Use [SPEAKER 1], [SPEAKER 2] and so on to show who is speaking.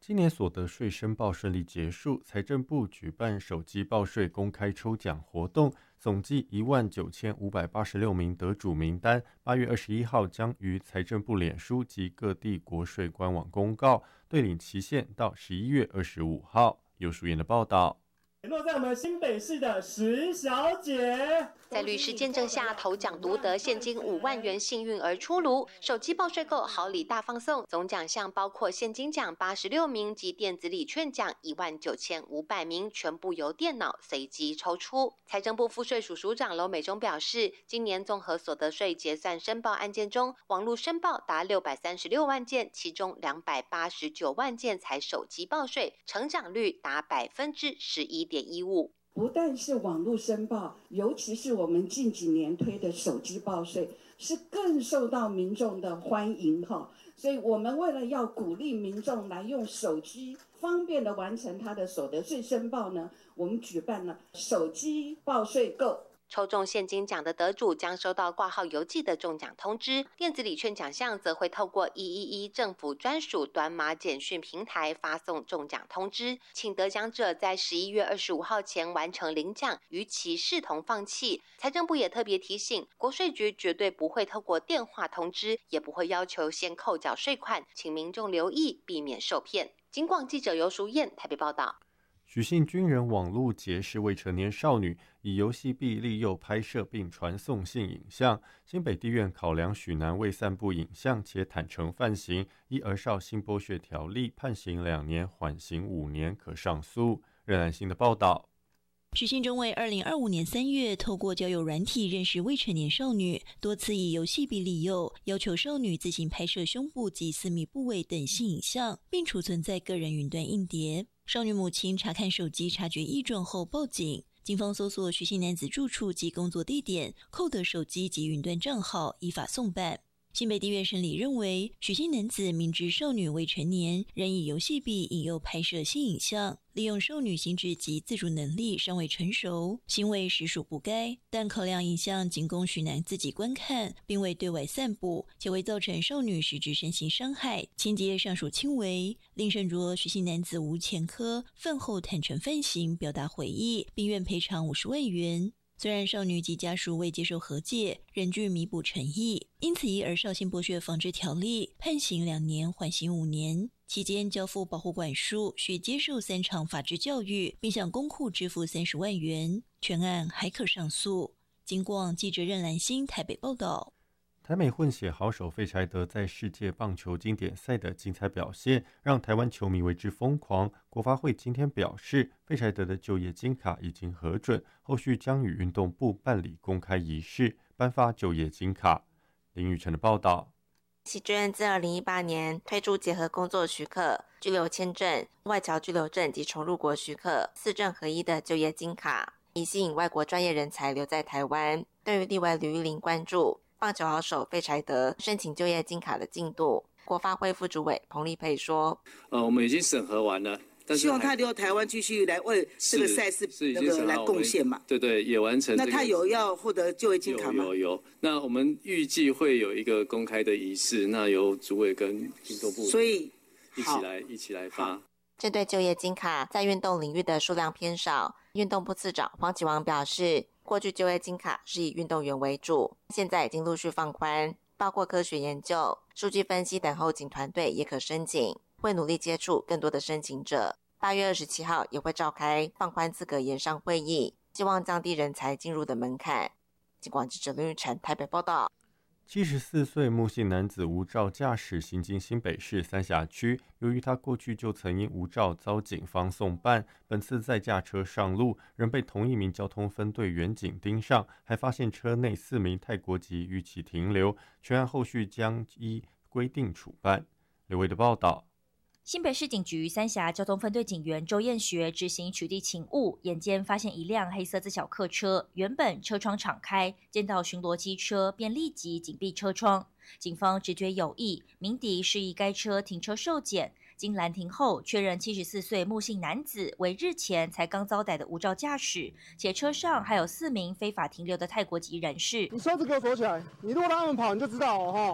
[SPEAKER 1] 今年所得税申报顺利结束，财政部举办手机报税公开抽奖活动，总计19586名得主名单，8月21号将于财政部脸书及各地国税官网公告，对领期限到11月25号。尤淑妍的报道。
[SPEAKER 2] 落在我们新北市的石小姐，
[SPEAKER 3] 在律师见证下，头奖独得现金5万元幸运儿出炉，手机报税购好礼大放送，总奖项包括现金奖86名及电子礼券奖19500名，全部由电脑随机抽出。财政部赋税署署长娄美忠表示，今年综合所得税结算申报案件中，网络申报达636万件，其中289万件才手机报税，成长率达11.15%。
[SPEAKER 4] 不但是网络申报，尤其是我们近几年推的手机报税，是更受到民众的欢迎哈。所以我们为了要鼓励民众来用手机方便的完成他的所得税申报呢，我们举办了手机报税购。
[SPEAKER 3] 抽中现金奖的得主将收到挂号邮寄的中奖通知，电子礼券奖项则会透过111政府专属短码简讯平台发送中奖通知，请得奖者在11月25号前完成领奖，逾期视同放弃。财政部也特别提醒，国税局绝对不会透过电话通知，也不会要求先扣缴税款，请民众留意，避免受骗。警广记者尤淑燕台北报道。
[SPEAKER 1] 许姓军人网路结识未成年少女，以游戏币利诱拍摄并传送性影像。新北地院考量许男未散布影像且坦诚犯行，依儿少性剥削条例判刑2年，缓刑5年，可上诉。任兰馨的报道。
[SPEAKER 5] 许姓中尉2025年3月透过交友软体认识未成年少女，多次以游戏币利诱，要求少女自行拍摄胸部及私密部位等性影像，并储存在个人云端硬碟。少女母亲查看手机，察觉异状后报警。警方搜索许姓男子住处及工作地点，扣得手机及云端账号，依法送办。新北地院审理认为，许姓男子明知少女未成年，仍以游戏币引诱拍摄性影像，利用少女心智及自主能力尚未成熟，行为实属不该。但考量影像仅供许男自己观看，并未对外散布，且未造成少女实质身心伤害，情节尚属轻微。另审酌许姓男子无前科，犯后坦诚犯行，表达悔意，并愿赔偿50万元。虽然少女及家属未接受和解，仍具弥补诚意，因此依儿少性剥削防治条例判刑2年，缓刑5年。期间交付保护管束，需接受3场法制教育，并向公库支付30万元。全案还可上诉。警广记者任兰馨台北报道。
[SPEAKER 1] 台美混血好手费柴德在世界棒球经典赛的精彩表现，让台湾球迷为之疯狂。国发会今天表示，费柴德的就业金卡已经核准，后续将与运动部办理公开仪式，颁发就业金卡。林宇晨的报道。
[SPEAKER 6] 喜捐自2018年推出结合工作许可、居留签证、外侨居留证及重入国许可4证合一的就业金卡，以吸引外国专业人才留在台湾。对于立委吕玉玲关注棒球好手费柴德申请就业金卡的进度，国发会副主委彭丽佩说：
[SPEAKER 7] 我们已经审核完了，但是
[SPEAKER 8] 希望他留台湾继续来为这个赛事来贡献嘛？
[SPEAKER 7] 对，也完成。
[SPEAKER 8] 那他有要获得就业金卡吗？
[SPEAKER 7] 有。那我们预计会有一个公开的仪式，那由主委跟运动部
[SPEAKER 8] 所以
[SPEAKER 7] 一起来发。
[SPEAKER 6] 针对就业金卡在运动领域的数量偏少，运动部次长黄启王表示，过去就业金卡是以运动员为主，现在已经陆续放宽，包括科学研究、数据分析等后勤团队也可申请，会努力接触更多的申请者。8月27号也会召开放宽资格研商会议，希望降低人才进入的门槛。警广记者林玉晨台北报道。
[SPEAKER 1] 74岁木姓男子无照驾驶行经新北市三峡区，由于他过去就曾因无照遭警方送办，本次再驾车上路，仍被同一名交通分队员警盯上，还发现车内4名泰国籍逾期停留，全案后续将依规定处办。刘维的报道。
[SPEAKER 9] 新北市警局三峡交通分队警员周彦学执行取缔勤务，眼尖发现一辆黑色自小客车，原本车窗敞开，见到巡逻机车便立即紧闭车窗。警方直觉有异，鸣笛示意该车停车受检。经拦停后，确认74岁木姓男子为日前才刚遭逮的无照驾驶，且车上还有4名非法停留的泰国籍人士。
[SPEAKER 2] 你车子给我锁起来，你如果让他们跑，你就知道哦。